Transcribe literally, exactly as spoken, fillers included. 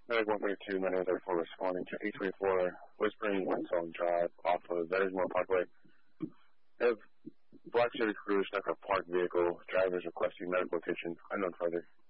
Medic one thirty-two, my name is therefore responding to eight twenty-four Whispering Windsong Drive off of Vetersmore Parkway. I have Black Chevy Cruise stuck in a parked vehicle. Drivers requesting medical attention. Unknown further.